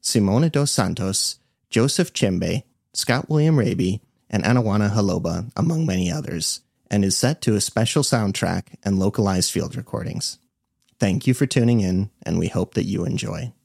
Simona dos Santos, Joseph Chimbe, Scott William Raby, and Anawana Haloba, among many others, and is set to a special soundtrack and localized field recordings. Thank you for tuning in, and we hope that you enjoy.